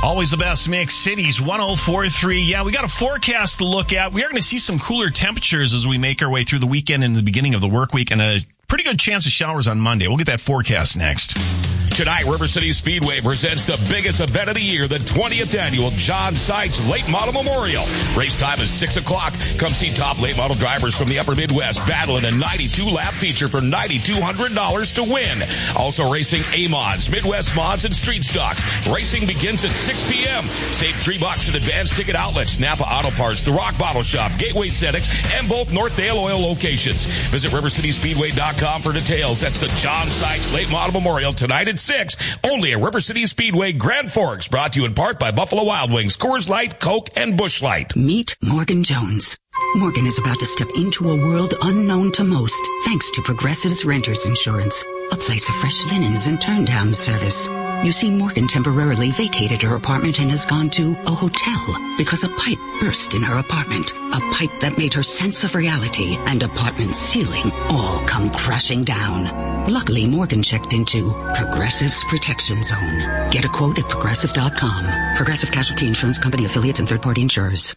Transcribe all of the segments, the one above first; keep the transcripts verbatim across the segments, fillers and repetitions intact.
Always the best mix. Cities one oh four point three. Yeah, we got a forecast to look at. We are going to see some cooler temperatures as we make our way through the weekend and the beginning of the work week, and a pretty good chance of showers on Monday. We'll get that forecast next. Tonight, River City Speedway presents the biggest event of the year, the twentieth annual John Sykes Late Model Memorial. Race time is six o'clock. Come see top late model drivers from the upper Midwest battle in a ninety-two lap feature for nine thousand two hundred dollars to win. Also racing A-Mods, Midwest Mods, and Street Stocks. Racing begins at six p.m. Save three bucks at advanced ticket outlets, Napa Auto Parts, The Rock Bottle Shop, Gateway Cenex, and both Northdale Oil locations. Visit river city speedway dot com for details. That's the John Sykes Late Model Memorial tonight at six, only at River City Speedway, Grand Forks, brought to you in part by Buffalo Wild Wings, Coors Light, Coke, and Busch Light. Meet Morgan Jones. Morgan is about to step into a world unknown to most, thanks to Progressive's Renters Insurance, a place of fresh linens and turn-down service. You see, Morgan temporarily vacated her apartment and has gone to a hotel because a pipe burst in her apartment. A pipe that made her sense of reality and apartment ceiling all come crashing down. Luckily, Morgan checked into Progressive's Protection Zone. Get a quote at progressive dot com. Progressive Casualty Insurance Company affiliates and third-party insurers.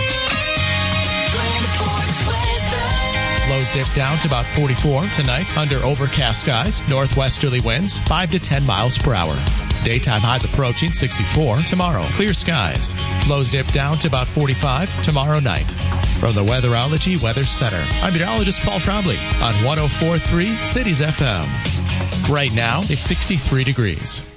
Lows dip down to about forty-four tonight under overcast skies. Northwesterly winds five to ten miles per hour. Daytime highs approaching sixty-four tomorrow. Clear skies. Lows dip down to about forty-five tomorrow night. From the Weatherology Weather Center, I'm meteorologist Paul Trombley on one oh four point three Cities F M. Right now, it's sixty-three degrees.